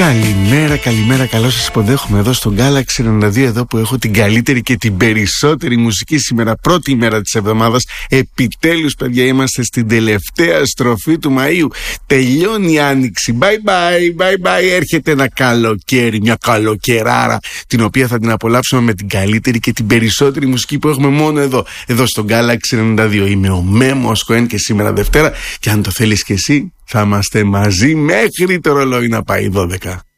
Καλημέρα, καλημέρα, καλώς σας υποδέχομαι εδώ στο Galaxy 92, εδώ που έχω την καλύτερη και την περισσότερη μουσική σήμερα, πρώτη ημέρα της εβδομάδας. Επιτέλους, παιδιά, είμαστε στην τελευταία στροφή του Μαΐου. Τελειώνει η Άνοιξη. Bye bye, bye bye. Έρχεται ένα καλοκαίρι, μια καλοκαιράρα, την οποία θα την απολαύσουμε με την καλύτερη και την περισσότερη μουσική που έχουμε μόνο εδώ στο Galaxy 92. Είμαι ο Μέμος Κοέν και σήμερα Δευτέρα, και αν το θέλεις και εσύ, θα είμαστε μαζί μέχρι το ρολόι να πάει 12.